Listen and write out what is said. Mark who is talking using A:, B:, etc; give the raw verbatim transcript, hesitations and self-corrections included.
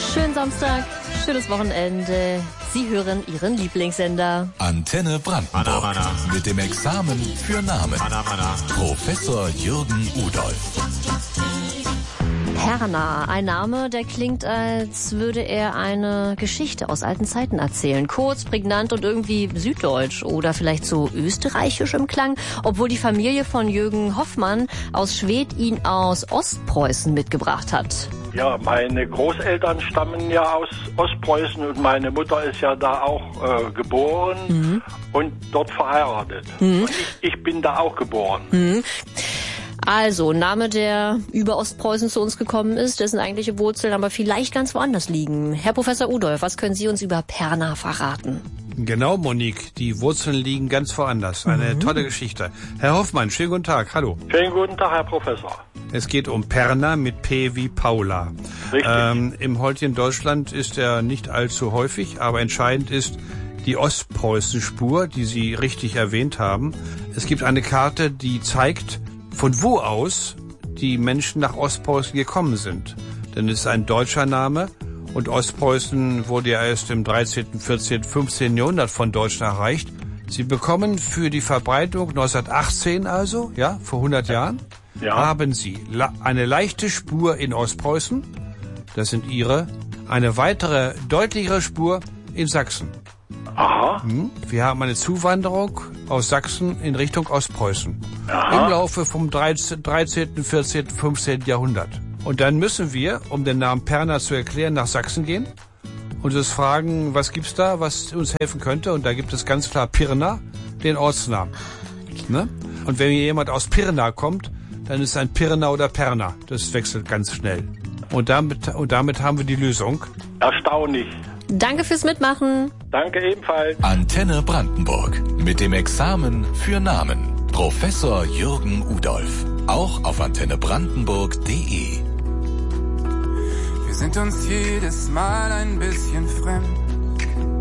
A: Schönen Samstag, schönes Wochenende. Sie hören Ihren Lieblingssender.
B: Antenne Brandenburg.
C: Anna, Anna.
B: Mit dem Examen für Namen.
C: Anna, Anna.
B: Professor Jürgen Udolf.
A: Perna, ein Name, der klingt, als würde er eine Geschichte aus alten Zeiten erzählen. Kurz, prägnant und irgendwie süddeutsch oder vielleicht so österreichisch im Klang, obwohl die Familie von Jürgen Hoffmann aus Schwedt ihn aus Ostpreußen mitgebracht hat.
D: Ja, meine Großeltern stammen ja aus Ostpreußen und meine Mutter ist ja da auch äh, geboren mhm. und dort verheiratet. Mhm. Und ich, ich bin da auch geboren.
A: Mhm. Also, Name, der über Ostpreußen zu uns gekommen ist, dessen eigentliche Wurzeln aber vielleicht ganz woanders liegen. Herr Professor Udolf, was können Sie uns über Perna verraten?
E: Genau, Monique, die Wurzeln liegen ganz woanders. Eine mhm. tolle Geschichte. Herr Hoffmann, schönen guten Tag, hallo.
D: Schönen guten Tag, Herr Professor.
E: Es geht um Perna mit P wie Paula.
D: Richtig.
E: Ähm, Im heutigen Deutschland ist er nicht allzu häufig, aber entscheidend ist die Ostpreußen-Spur, die Sie richtig erwähnt haben. Es gibt eine Karte, die zeigt, von wo aus die Menschen nach Ostpreußen gekommen sind. Denn es ist ein deutscher Name und Ostpreußen wurde ja erst im dreizehnten, vierzehnten, fünfzehnten Jahrhundert von Deutschen erreicht. Sie bekommen für die Verbreitung neunzehnhundertachtzehn also, ja, vor hundert Jahren,
D: ja.
E: haben Sie eine leichte Spur in Ostpreußen, das sind Ihre, eine weitere, deutlichere Spur in Sachsen.
D: Aha.
E: Wir haben eine Zuwanderung aus Sachsen in Richtung Ostpreußen.
D: Aha.
E: Im Laufe vom dreizehnten, vierzehnten, fünfzehnten Jahrhundert. Und dann müssen wir, um den Namen Perna zu erklären, nach Sachsen gehen und uns fragen, was gibt's da, was uns helfen könnte. Und da gibt es ganz klar Pirna, den Ortsnamen. Ne? Und wenn hier jemand aus Pirna kommt, dann ist ein Pirna oder Perna. Das wechselt ganz schnell. Und damit, und damit haben wir die Lösung.
D: Erstaunlich.
A: Danke fürs Mitmachen.
D: Danke ebenfalls.
B: Antenne Brandenburg. Mit dem Examen für Namen. Professor Jürgen Udolf. Auch auf antenne brandenburg punkt de.
F: Wir sind uns jedes Mal ein bisschen fremd.